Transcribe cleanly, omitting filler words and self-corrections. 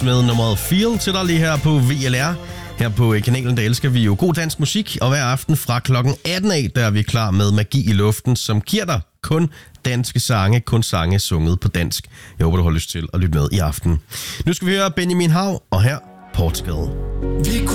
med nummeret Feel til dig lige her på VLR. Her på kanalen, der elsker vi jo god dansk musik, og hver aften fra klokken 18 af, der er vi klar med Magi i Luften, som giver dig kun danske sange, kun sange sunget på dansk. Jeg håber, du har lyst til at lytte med i aften. Nu skal vi høre Benjamin Hav, og her Portugal.